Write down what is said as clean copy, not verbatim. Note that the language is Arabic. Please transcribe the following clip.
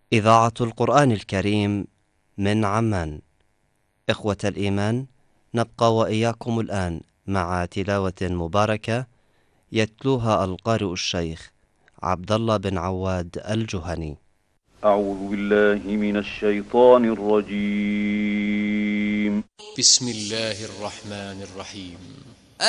إذاعة القرآن الكريم من عمان. إخوة الإيمان، نبقى وإياكم الآن مع تلاوة مباركة يتلوها القارئ الشيخ عبد الله بن عواد الجهني. أعوذ بالله من الشيطان الرجيم. بسم الله الرحمن الرحيم.